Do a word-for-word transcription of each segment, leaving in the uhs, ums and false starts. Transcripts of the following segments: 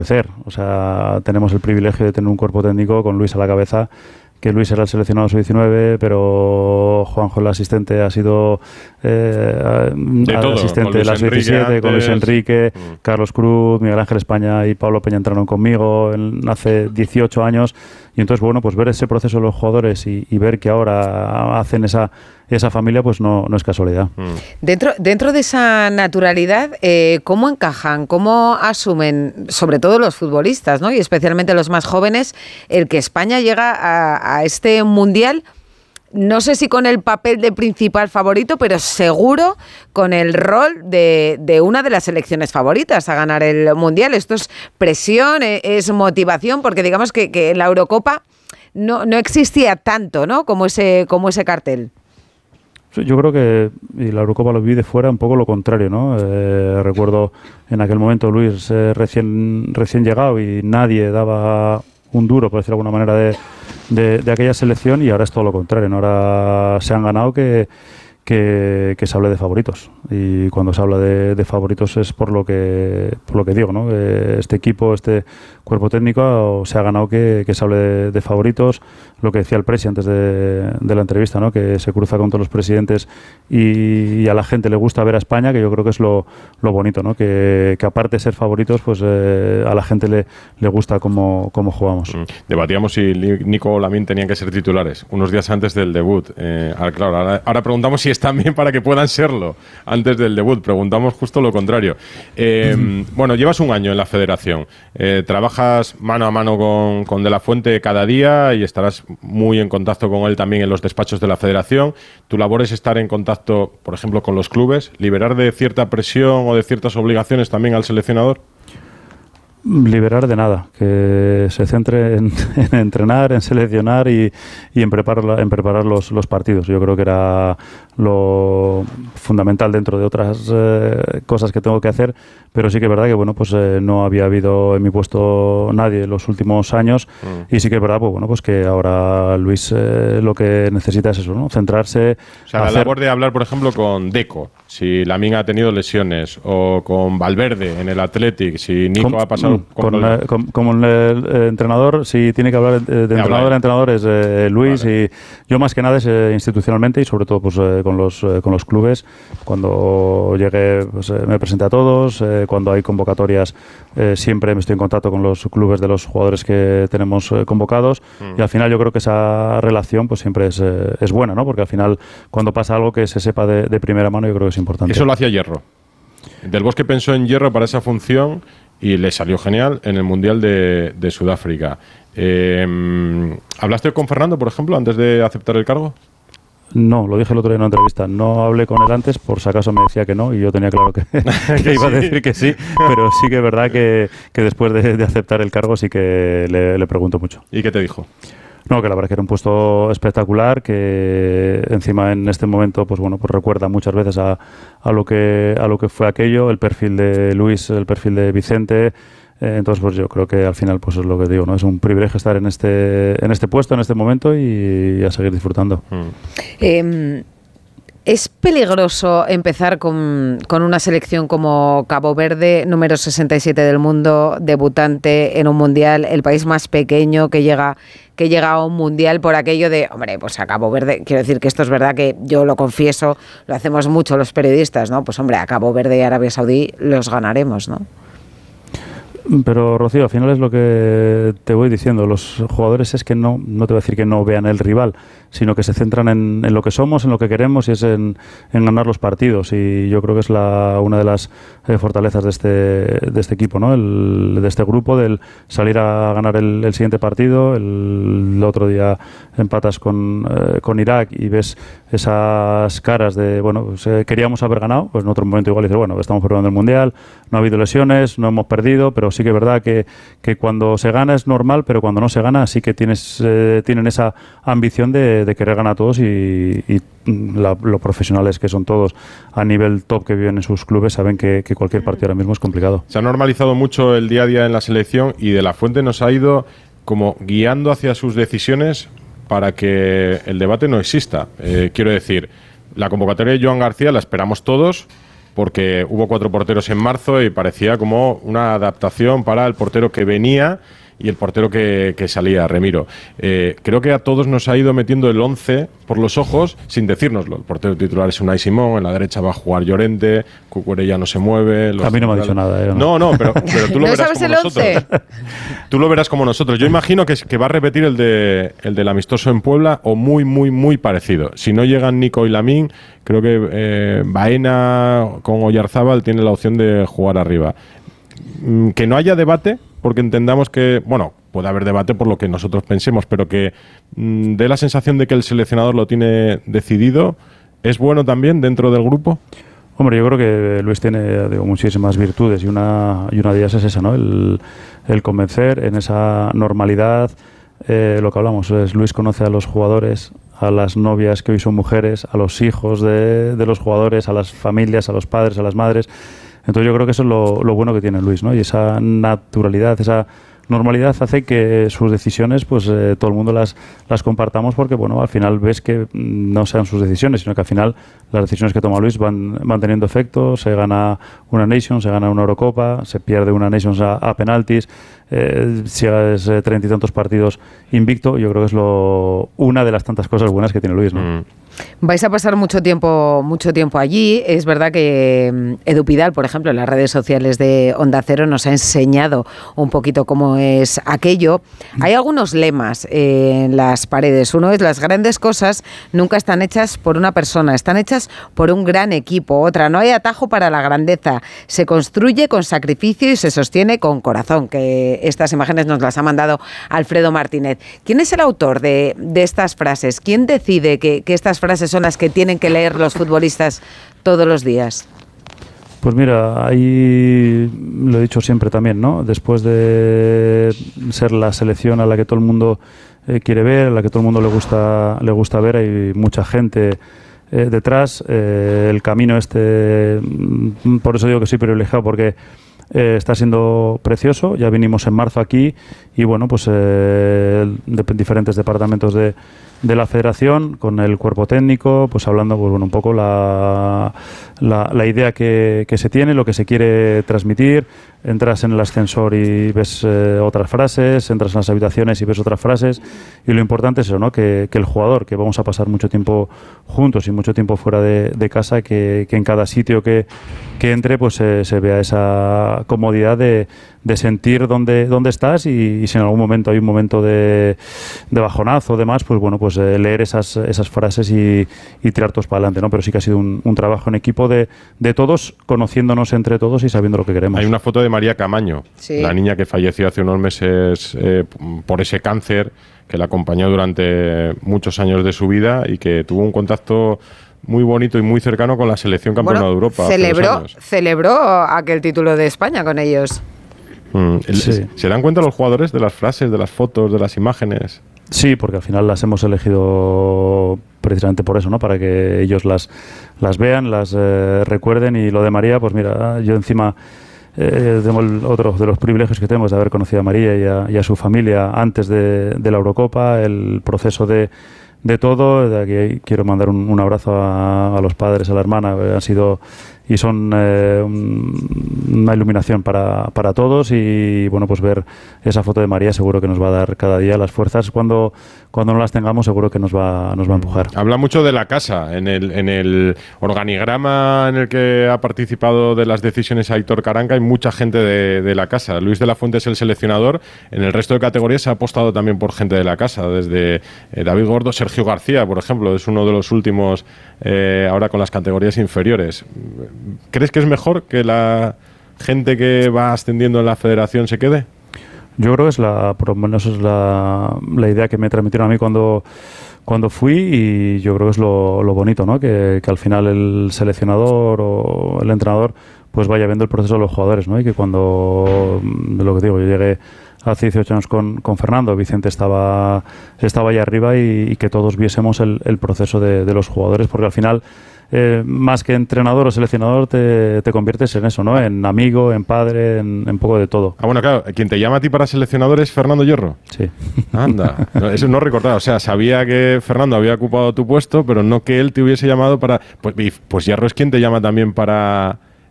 crecer. O sea, tenemos el privilegio de tener un cuerpo técnico con Luis a la cabeza, que Luis era el seleccionado sub diecinueve, pero Juanjo, el asistente, ha sido eh, de todo, asistente de la sub diecisiete, con Luis Enrique, mm. Carlos Cruz, Miguel Ángel España y Pablo Peña entraron conmigo en, hace dieciocho años. Y entonces, bueno, pues ver ese proceso de los jugadores y, y ver que ahora hacen esa, esa familia, pues no, no es casualidad. Mm. Dentro, dentro de esa naturalidad, eh, ¿cómo encajan, cómo asumen, sobre todo los futbolistas, ¿no? Y especialmente los más jóvenes, el que España llega a, a este Mundial? No sé si con el papel de principal favorito, pero seguro con el rol de, de una de las selecciones favoritas a ganar el Mundial. Esto es presión, es motivación, porque digamos que, que la Eurocopa no, no existía tanto, ¿no? Como ese, como ese cartel. Yo creo que, y la Eurocopa lo vi de fuera, un poco lo contrario, ¿no? Eh, recuerdo en aquel momento Luis eh, recién, recién llegado y nadie daba un duro, por decirlo de alguna manera, de, de, de aquella selección, y ahora es todo lo contrario, ¿no? Ahora se han ganado que, que, que se hable de favoritos, y cuando se habla de, de favoritos es por lo que por lo que digo, ¿no? Que este equipo, este cuerpo técnico se ha ganado que, que se hable de, de favoritos. Lo que decía el presi antes de, de la entrevista, ¿no? Que se cruza con todos los presidentes y, y a la gente le gusta ver a España, que yo creo que es lo, lo bonito, ¿no? Que, que aparte de ser favoritos, pues eh, a la gente le, le gusta cómo, cómo jugamos. Mm. Debatíamos si Nico o Lamine tenían que ser titulares unos días antes del debut. Eh, ahora, claro, ahora, ahora preguntamos si están bien para que puedan serlo antes del debut. Preguntamos justo lo contrario. Eh, bueno, llevas un año en la federación. Eh, trabajas mano a mano con, con De la Fuente cada día y estarás muy en contacto con él también en los despachos de la federación. Tu labor es estar en contacto, por ejemplo, con los clubes, liberar de cierta presión o de ciertas obligaciones también al seleccionador. Liberar de nada, que se centre en, en entrenar, en seleccionar y, y en preparar, en preparar los, los partidos. Yo creo que era lo fundamental dentro de otras eh, cosas que tengo que hacer, pero sí que es verdad que bueno, pues eh, no había habido en mi puesto nadie en los últimos años, mm. y sí que es verdad, pues bueno, pues que ahora Luis eh, lo que necesita es eso, ¿no? Centrarse. O sea, hacer... la labor de hablar, por ejemplo, con Deco, si Lamine ha tenido lesiones, o con Valverde en el Athletic, si Nico con, ha pasado con, con, eh, con, con el eh, entrenador, si tiene que hablar de, de entrenador a entrenador es eh, Luis, vale. Y yo más que nada es eh, institucionalmente y sobre todo pues eh, con los eh, con los clubes. Cuando llegue pues, eh, me presenté a todos, eh, cuando hay convocatorias eh, siempre me estoy en contacto con los clubes de los jugadores que tenemos eh, convocados, mm. y al final yo creo que esa relación pues siempre es, eh, es buena, ¿no? Porque al final cuando pasa algo que se sepa de, de primera mano yo creo que es importante. Eso lo hacía Hierro. Del Bosque pensó en Hierro para esa función y le salió genial en el Mundial de, de Sudáfrica. Eh, ¿Hablaste con Fernando, por ejemplo, antes de aceptar el cargo? No, lo dije el otro día en una entrevista. No hablé con él antes, por si acaso me decía que no, y yo tenía claro que, que iba a decir que sí, pero sí que es verdad que, que después de, de aceptar el cargo sí que le, le pregunto mucho. ¿Y qué te dijo? No, que la verdad que era un puesto espectacular, que encima en este momento pues bueno, pues recuerda muchas veces a, a lo que a lo que fue aquello, el perfil de Luis, el perfil de Vicente. Eh, entonces pues yo creo que al final pues es lo que digo, ¿no? Es un privilegio estar en este en este puesto, en este momento, y, y a seguir disfrutando. Mm. Eh, ¿Es peligroso empezar con, con una selección como Cabo Verde, número sesenta y siete del mundo, debutante en un mundial, el país más pequeño que llega que llega a un mundial, por aquello de, hombre, pues a Cabo Verde, quiero decir que esto es verdad que yo lo confieso, lo hacemos mucho los periodistas, ¿no? Pues hombre, a Cabo Verde y Arabia Saudí los ganaremos, ¿no? Pero Rocío, al final es lo que te voy diciendo, los jugadores es que no, no te voy a decir que no vean el rival, sino que se centran en, en lo que somos, en lo que queremos, y es en, en ganar los partidos, y yo creo que es la, una de las eh, fortalezas de este, de este equipo, ¿no? El, de este grupo, del salir a ganar el, el siguiente partido. El, el otro día empatas con, eh, con Irak y ves esas caras de, bueno, pues, eh, queríamos haber ganado, pues en otro momento igual dices, bueno, estamos probando el Mundial, no ha habido lesiones, no hemos perdido, pero sí que es verdad que, que cuando se gana es normal, pero cuando no se gana sí que tienes eh, tienen esa ambición de, de querer ganar a todos, y, y la, los profesionales que son todos a nivel top que viven en sus clubes saben que, que cualquier partido ahora mismo es complicado. Se ha normalizado mucho el día a día en la selección, y De la Fuente nos ha ido como guiando hacia sus decisiones para que el debate no exista. Eh, quiero decir, la convocatoria de Joan García la esperamos todos, porque hubo cuatro porteros en marzo y parecía como una adaptación para el portero que venía y el portero que, que salía, Remiro. Eh, creo que a todos nos ha ido metiendo el once por los ojos sin decírnoslo. El portero titular es Unai Simón, en la derecha va a jugar Llorente, Cucurella no se mueve. A mí no me ha dicho nada. Eh, no, no, pero, pero tú lo ¿No verás sabes como el nosotros. once? Tú lo verás como nosotros. Yo imagino que, que va a repetir el, de, el del amistoso en Puebla o muy, muy, muy parecido. Si no llegan Nico y Lamín, creo que eh, Baena con Oyarzábal tiene la opción de jugar arriba. Mm, que no haya debate, porque entendamos que, bueno, puede haber debate por lo que nosotros pensemos, pero que mmm, dé la sensación de que el seleccionador lo tiene decidido, ¿es bueno también dentro del grupo? Hombre, yo creo que Luis tiene, digo, muchísimas virtudes y una, y una de ellas es esa, ¿no? El, el convencer en esa normalidad, eh, lo que hablamos, es Luis conoce a los jugadores, a las novias que hoy son mujeres, a los hijos de, de los jugadores, a las familias, a los padres, a las madres. Entonces yo creo que eso es lo, lo bueno que tiene Luis, ¿no? Y esa naturalidad, esa normalidad hace que sus decisiones, pues eh, todo el mundo las, las compartamos porque, bueno, al final ves que no sean sus decisiones, sino que al final las decisiones que toma Luis van, van teniendo efecto, se gana una Nations, se gana una Eurocopa, se pierde una Nations a, a penaltis, eh, si es eh, treinta y tantos partidos invicto, yo creo que es lo una de las tantas cosas buenas que tiene Luis, ¿no? Mm. Vais a pasar mucho tiempo, mucho tiempo allí. Es verdad que Edu Pidal, por ejemplo, en las redes sociales de Onda Cero nos ha enseñado un poquito cómo es aquello. Hay algunos lemas en las paredes. Uno es: las grandes cosas nunca están hechas por una persona, están hechas por un gran equipo. Otra: no hay atajo para la grandeza. Se construye con sacrificio y se sostiene con corazón. Que estas imágenes nos las ha mandado Alfredo Martínez. ¿Quién es el autor de, de estas frases? ¿Quién decide que, que estas frases son las que tienen que leer los futbolistas todos los días? Pues mira, ahí lo he dicho siempre también, ¿no? Después de ser la selección a la que todo el mundo eh, quiere ver, a la que todo el mundo le gusta, le gusta ver, hay mucha gente eh, detrás. Eh, el camino este, por eso digo que soy privilegiado, porque Eh, está siendo precioso. Ya vinimos en marzo aquí y bueno, pues eh, de diferentes departamentos de, de la federación, con el cuerpo técnico, pues hablando pues bueno un poco la, la, la idea que, que se tiene, lo que se quiere transmitir. Entras en el ascensor y ves eh, otras frases, entras en las habitaciones y ves otras frases, y lo importante es eso, ¿no? Que, que el jugador, que vamos a pasar mucho tiempo juntos y mucho tiempo fuera de, de casa, que, que en cada sitio que, que entre pues eh, se vea esa comodidad de, de sentir dónde, dónde estás, y, y si en algún momento hay un momento de, de bajonazo o demás, pues bueno, pues eh, leer esas, esas frases y, y tirar todos para adelante, ¿no? Pero sí que ha sido un, un trabajo en equipo de, de todos, conociéndonos entre todos y sabiendo lo que queremos. Hay una foto de María Camaño, sí, la niña que falleció hace unos meses eh, por ese cáncer que la acompañó durante muchos años de su vida y que tuvo un contacto muy bonito y muy cercano con la selección campeona bueno, de Europa. Celebró, celebró aquel título de España con ellos. Mm, el, sí. ¿Se dan cuenta los jugadores de las frases, de las fotos, de las imágenes? Sí, porque al final las hemos elegido precisamente por eso, ¿no? Para que ellos las, las vean, las eh, recuerden. Y lo de María, pues mira, yo encima eh, tengo el, otro de los privilegios que tenemos de haber conocido a María y a, y a su familia antes de, de la Eurocopa, el proceso de, de todo. De aquí quiero mandar un, un abrazo a, a los padres, a la hermana. Han sido y son eh, un, una iluminación para, para todos, y bueno, pues ver esa foto de María seguro que nos va a dar cada día las fuerzas. Cuando, cuando no las tengamos seguro que nos va, nos va a empujar. Habla mucho de la casa, en el, en el organigrama en el que ha participado de las decisiones Aitor Karanka, hay mucha gente de, de la casa. Luis de la Fuente es el seleccionador, en el resto de categorías se ha apostado también por gente de la casa, desde eh, David Gordo, Sergio García, por ejemplo, es uno de los últimos eh, ahora con las categorías inferiores. ¿Crees que es mejor que la gente que va ascendiendo en la federación se quede? Yo creo que es la, por lo menos es la, la idea que me transmitieron a mí cuando, cuando fui, y yo creo que es lo, lo bonito, ¿no? Que, que al final el seleccionador o el entrenador pues vaya viendo el proceso de los jugadores, ¿no? Y que cuando, de lo que digo, yo llegué hace dieciocho años con, con Fernando, Vicente estaba, estaba allá arriba, y, y que todos viésemos el, el proceso de, de los jugadores, porque al final Eh, más que entrenador o seleccionador te, te conviertes en eso, ¿no? En amigo, en padre, en, en poco de todo. Ah, bueno, claro, quien te llama a ti para seleccionador es Fernando Hierro. Sí. Anda, no, eso no recordaba, o sea, sabía que Fernando había ocupado tu puesto, pero no que él te hubiese llamado para... Pues, pues Hierro es quien te llama también para...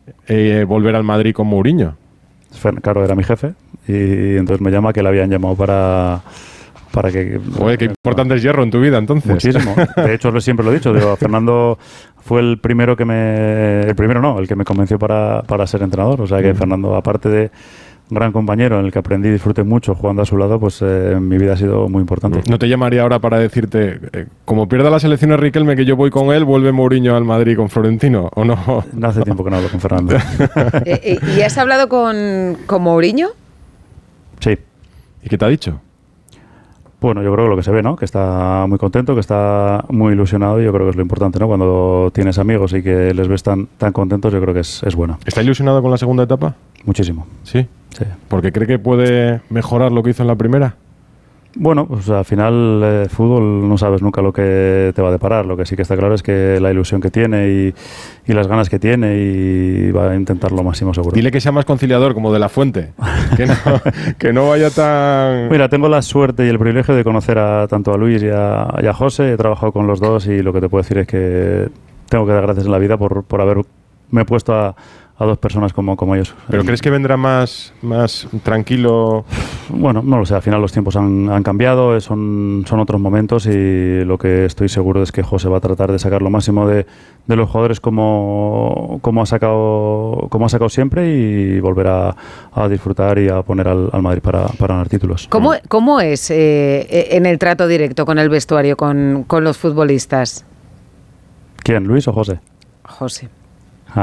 eh, volver al Madrid con Mourinho. Claro, era mi jefe y entonces me llama que le habían llamado para... para que... Oye, qué importante es Hierro en tu vida, entonces. Muchísimo. De hecho, siempre lo he dicho. Digo, Fernando fue el primero que me... El primero no, el que me convenció para, para ser entrenador. O sea que mm. Fernando, aparte de gran compañero en el que aprendí y disfruté mucho jugando a su lado, pues eh, en mi vida ha sido muy importante. ¿No te llamaría ahora para decirte, eh, como pierda la selección a Riquelme, que yo voy con él, vuelve Mourinho al Madrid con Florentino, o no? No hace tiempo que no hablo con Fernando. eh, ¿Y has hablado con, con Mourinho? Sí. ¿Y qué te ha dicho? Bueno, yo creo que lo que se ve, ¿no? Que está muy contento, que está muy ilusionado y yo creo que es lo importante, ¿no? Cuando tienes amigos y que les ves tan, tan contentos, yo creo que es, es bueno. ¿Está ilusionado con la segunda etapa? Muchísimo. ¿Sí? Sí. ¿Porque cree que puede mejorar lo que hizo en la primera? Bueno, pues al final eh, fútbol no sabes nunca lo que te va a deparar. Lo que sí que está claro es que la ilusión que tiene y, y las ganas que tiene y va a intentar lo máximo seguro. Dile que sea más conciliador, como de la Fuente. Que no, que no vaya tan... Mira, tengo la suerte y el privilegio de conocer a tanto a Luis y a, y a José. He trabajado con los dos y lo que te puedo decir es que tengo que dar gracias en la vida por, por haberme puesto a... a dos personas como, como ellos. ¿Pero crees que vendrá más, más tranquilo? Bueno, no lo sé, al final los tiempos han, han cambiado, son, son otros momentos y lo que estoy seguro es que José va a tratar de sacar lo máximo de, de los jugadores como, como, ha sacado, como ha sacado siempre y volver a, a disfrutar y a poner al, al Madrid para, para ganar títulos. ¿Cómo, cómo es eh, en el trato directo con el vestuario, con, con los futbolistas? ¿Quién, Luis o José? José. Ah.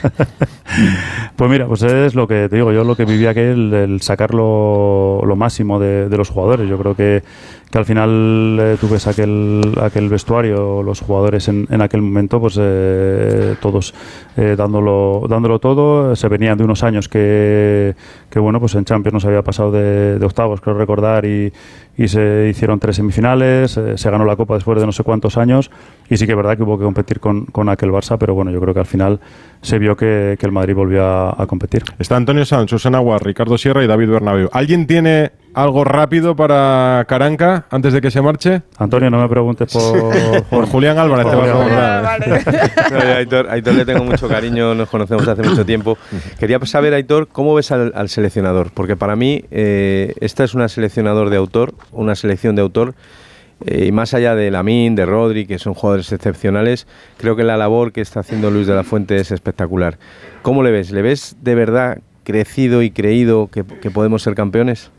Pues mira, pues es lo que te digo, yo lo que viví aquel, el sacar lo, lo máximo de, de los jugadores. Yo creo que, que al final eh, tú ves aquel, aquel vestuario, los jugadores en, en aquel momento, pues eh, todos eh, dándolo, dándolo todo. Se venían de unos años que, que bueno, pues en Champions nos había pasado de, de octavos, creo recordar, y, y se hicieron tres semifinales, eh, se ganó la Copa después de no sé cuántos años, y sí que es verdad que hubo que competir con, con aquel Barça, pero bueno, yo creo que al final se vio que, que el Madrid volvió a, a competir. Está Antonio Sanz, Susana Guar, Ricardo Sierra y David Bernabéu. ¿Alguien tiene algo rápido para Caranca antes de que se marche? Antonio, no me preguntes por... por Julián Álvarez, te vas a preguntar. Vale. No, a Aitor, Aitor le tengo mucho cariño, nos conocemos hace mucho tiempo. Quería saber, Aitor, ¿cómo ves al, al seleccionador? Porque para mí eh, esta es una seleccionador de autor, una selección de autor. Eh, y más allá de Lamine, de Rodri, que son jugadores excepcionales, creo que la labor que está haciendo Luis de la Fuente es espectacular. ¿Cómo le ves? ¿Le ves de verdad crecido y creído que, que podemos ser campeones?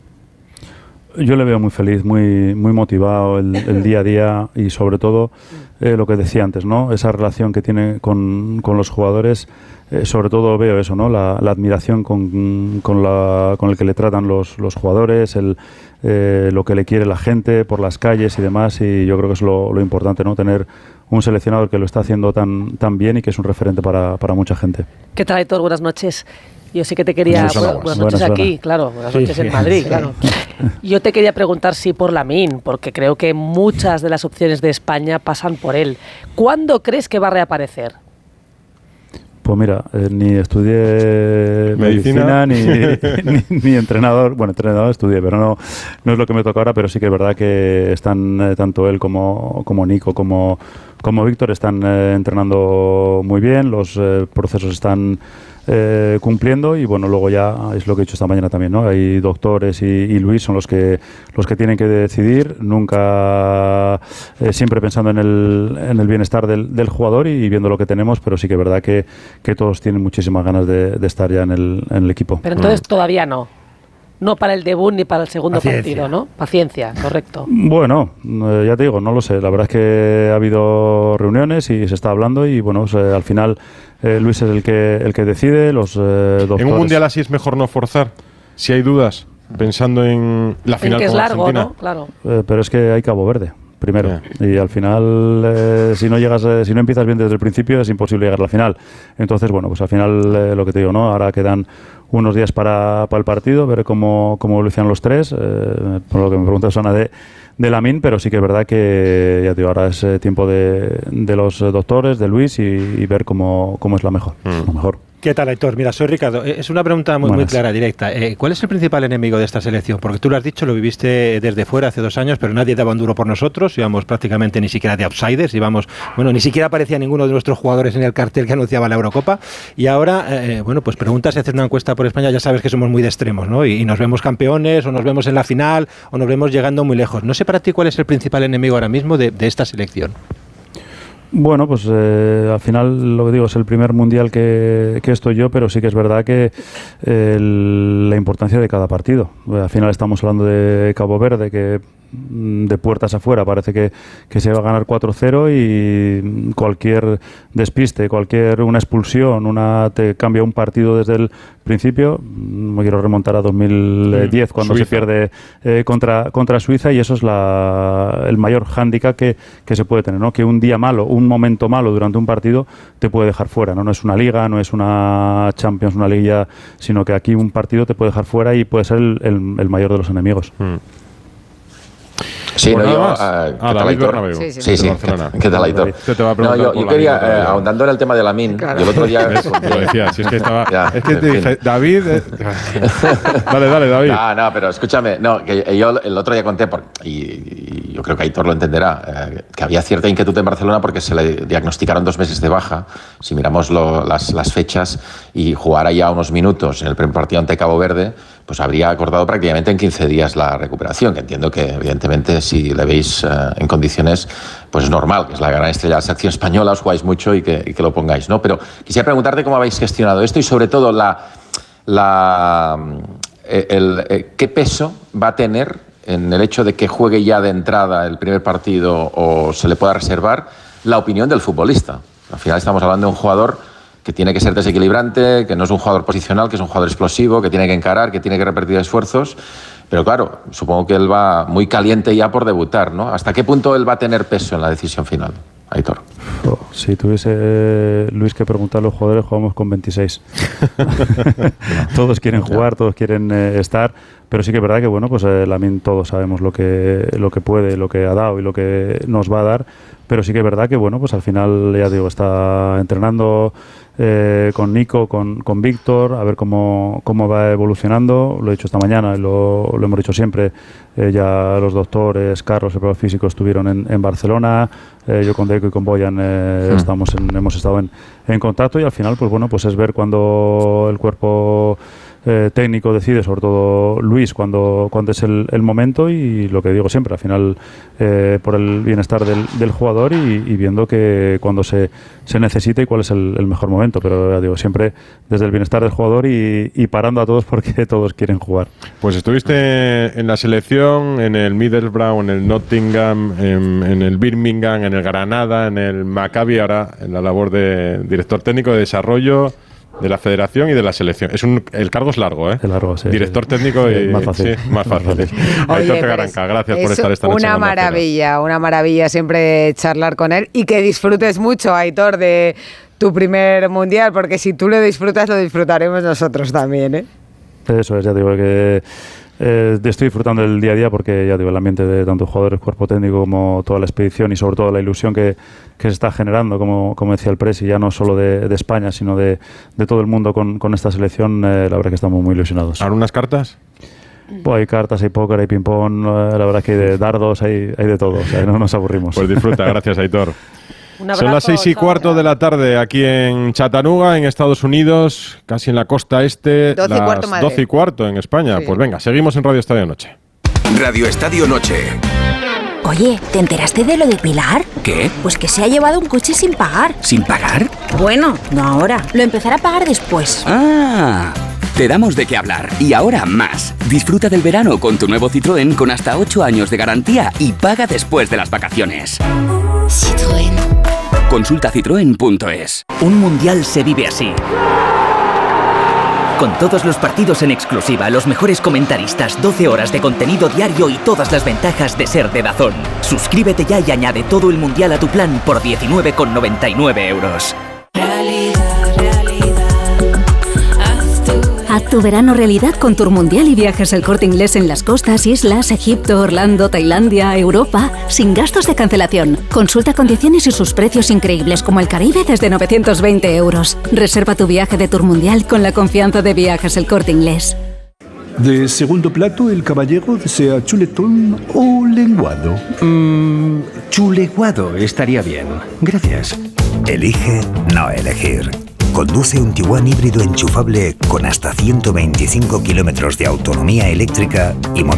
Yo le veo muy feliz, muy muy motivado el, el día a día y sobre todo eh, lo que decía antes, ¿no? Esa relación que tiene con, con los jugadores, eh, sobre todo veo eso, ¿no? La, la admiración con, con, la, con el que le tratan los, los jugadores, el, eh, lo que le quiere la gente por las calles y demás, y yo creo que es lo, lo importante, ¿no? Tener un seleccionador que lo está haciendo tan, tan bien y que es un referente para, para mucha gente. ¿Qué tal, Aitor? Buenas noches. Yo sí que te quería... Buenas, bueno, buenas noches buenas, aquí, buenas. claro. Buenas noches sí, en sí. Madrid, claro. Yo te quería preguntar si por Lamine, porque creo que muchas de las opciones de España pasan por él. ¿Cuándo crees que va a reaparecer? Pues mira, eh, ni estudié medicina, medicina ni, ni, ni entrenador. Bueno, entrenador estudié, pero no, no es lo que me toca ahora. Pero sí que es verdad que están eh, tanto él como, como Nico como, como Víctor están eh, entrenando muy bien. Los eh, procesos están eh, cumpliendo y bueno, luego ya es lo que he dicho esta mañana también, ¿no? Hay doctores y, y Luis son los que los que tienen que decidir, nunca eh, siempre pensando en el, en el bienestar del, del jugador y viendo lo que tenemos, pero sí que es verdad que, que todos tienen muchísimas ganas de, de estar ya en el, en el equipo. Pero entonces todavía no. No para el debut ni para el segundo Paciencia. partido, ¿no? Paciencia, correcto. Bueno, eh, ya te digo, no lo sé. La verdad es que ha habido reuniones y se está hablando y bueno, pues, eh, al final eh, Luis es el que el que decide. Los eh, doctores... En un mundial así es mejor no forzar. Si hay dudas, pensando en la final en que es con largo, Argentina. ¿no? Claro. Eh, pero es que hay Cabo Verde primero Yeah. y al final eh, si no llegas eh, si no empiezas bien desde el principio es imposible llegar a la final. Entonces bueno, pues al final eh, lo que te digo, no, ahora quedan unos días para, para el partido, ver cómo, cómo evolucionan los tres, eh, por lo que me preguntas Ana de, de Lamine, pero sí que es verdad que ya te digo, ahora es eh, tiempo de, de los eh, doctores, de Luis y, y ver cómo, cómo es la mejor, Mm. lo mejor. ¿Qué tal, Aitor? Mira, soy Ricardo. Es una pregunta muy, muy clara, directa. Eh, ¿Cuál es el principal enemigo de esta selección? Porque tú lo has dicho, lo viviste desde fuera hace dos años, pero nadie daba un duro por nosotros. Íbamos prácticamente ni siquiera de outsiders. Íbamos, bueno, ni siquiera aparecía ninguno de nuestros jugadores en el cartel que anunciaba la Eurocopa. Y ahora, eh, bueno, pues preguntas si haces una encuesta por España, ya sabes que somos muy de extremos, ¿no? Y, y nos vemos campeones, o nos vemos en la final, o nos vemos llegando muy lejos. No sé para ti cuál es el principal enemigo ahora mismo de, de esta selección. Bueno, pues eh, al final lo que digo es el primer mundial que, que estoy yo, pero sí que es verdad que eh, el, la importancia de cada partido. Al final estamos hablando de Cabo Verde, que de puertas afuera parece que, que se va a ganar cuatro cero y cualquier despiste, cualquier una expulsión, una te cambia un partido desde el principio. Me quiero remontar a dos mil diez cuando Suiza. se pierde eh, contra, contra Suiza, y eso es la, el mayor hándicap que, que se puede tener, ¿no? Que un día malo, un momento malo durante un partido te puede dejar fuera, ¿no? No es una liga, no es una Champions, una liga, sino que aquí un partido te puede dejar fuera y puede ser el, el, el mayor de los enemigos. Mm. Sí, pues no, yo, uh, ¿qué ah, tal, Aitor? Sí, sí, sí. sí. ¿Qué tal, Aitor? No, yo, yo quería, eh, ahondando en el tema de Lamine, claro. Yo el otro día... Lo decía, si es que estaba... Ya, es que te dije, David... Eh, dale, dale, David. No, no, pero escúchame, no, que yo el otro día conté, por, y, y yo creo que Aitor lo entenderá, eh, que había cierta inquietud en Barcelona porque se le diagnosticaron dos meses de baja, si miramos lo, las, las fechas, y jugara ya unos minutos en el primer partido ante Cabo Verde, pues habría acordado prácticamente en quince días la recuperación, que entiendo que evidentemente si le veis eh, en condiciones, pues es normal, que es la gran estrella de la selección española, os jugáis mucho y que, y que lo pongáis, ¿no? Pero quisiera preguntarte cómo habéis gestionado esto y sobre todo la, la, el, el, el, qué peso va a tener en el hecho de que juegue ya de entrada el primer partido o se le pueda reservar la opinión del futbolista. Al final estamos hablando de un jugador que tiene que ser desequilibrante, que no es un jugador posicional, que es un jugador explosivo, que tiene que encarar, que tiene que repetir esfuerzos. Pero claro, supongo que él va muy caliente ya por debutar, ¿no? ¿Hasta qué punto él va a tener peso en la decisión final, Aitor? Oh, si tuviese eh, Luis que preguntar a los jugadores, jugamos con veintiséis. Todos quieren jugar, todos quieren eh, estar, pero sí que es verdad que bueno, pues eh, Lamine todos sabemos lo que lo que puede, lo que ha dado y lo que nos va a dar, pero sí que es verdad que bueno, pues al final ya digo, está entrenando eh, con Nico, con, con Víctor, a ver cómo, cómo va evolucionando. Lo he dicho esta mañana, lo, lo hemos dicho siempre, eh, ya los doctores, Carlos, el profesor físico, estuvieron en, en Barcelona, eh, yo con Deco y con Boyan eh, mm. estamos en, hemos estado en, en contacto, y al final pues bueno, pues es ver cuando el cuerpo Eh, técnico decide, sobre todo Luis, cuando, cuando es el, el momento, y lo que digo siempre, al final eh, por el bienestar del, del jugador y, y viendo que cuando se, se necesita y cuál es el, el mejor momento, pero ya digo, siempre desde el bienestar del jugador y, y parando a todos porque todos quieren jugar. Pues estuviste en la selección, en el Middlesbrough, en el Nottingham, en, en el Birmingham, en el Granada, en el Maccabi, ahora en la labor de director técnico de desarrollo de la federación y de la selección. Es un, el cargo es largo, ¿eh? Es largo, sí. Director sí, técnico sí, y... Más fácil. Sí, más fácil. Oye, Aitor Garanca, gracias por estar esta noche. Una maravilla, una maravilla siempre charlar con él, y que disfrutes mucho, Aitor, de tu primer mundial, porque si tú lo disfrutas, lo disfrutaremos nosotros también, ¿eh? Eso es, ya digo que Eh, estoy disfrutando del día a día porque ya digo, el ambiente de tanto jugadores, cuerpo técnico, como toda la expedición y sobre todo la ilusión que, que se está generando, como, como decía el Presi, ya no solo de, de España, sino de, de todo el mundo con, con esta selección, eh, la verdad que estamos muy ilusionados. ¿Ahora unas cartas? Pues hay cartas, hay póker, hay ping-pong, eh, la verdad que hay de dardos, hay, hay de todo, o sea, no nos aburrimos. Pues disfruta, gracias, Aitor. Abrazo, son las seis y cuarto de la tarde aquí en Chattanooga, en Estados Unidos, casi en la costa este, doce y cuarto, las doce y cuarto en España. Sí. Pues venga, seguimos en Radio Estadio Noche. Radio Estadio Noche. Oye, ¿te enteraste de lo de Pilar? ¿Qué? Pues que se ha llevado un coche sin pagar. ¿Sin pagar? Bueno, no ahora, lo empezará a pagar después. Ah, te damos de qué hablar. Y ahora más. Disfruta del verano con tu nuevo Citroën con hasta ocho años de garantía y paga después de las vacaciones. Citroën. Consulta citroen punto es. Un mundial se vive así. Con todos los partidos en exclusiva, los mejores comentaristas, doce horas de contenido diario y todas las ventajas de ser de DAZN. Suscríbete ya y añade todo el mundial a tu plan por diecinueve con noventa y nueve euros. Realidad, realidad. Haz Haz tu verano realidad con Tour Mundial y Viajes El Corte Inglés en las costas, islas, Egipto, Orlando, Tailandia, Europa, sin gastos de cancelación. Consulta condiciones y sus precios increíbles como el Caribe desde novecientos veinte euros. Reserva tu viaje de Tour Mundial con la confianza de Viajes El Corte Inglés. De segundo plato, el caballero desea chuletón o lenguado. Mmm, chuleguado estaría bien. Gracias. Elige no elegir. Conduce un Tiguan híbrido enchufable con hasta ciento veinticinco kilómetros de autonomía eléctrica y motor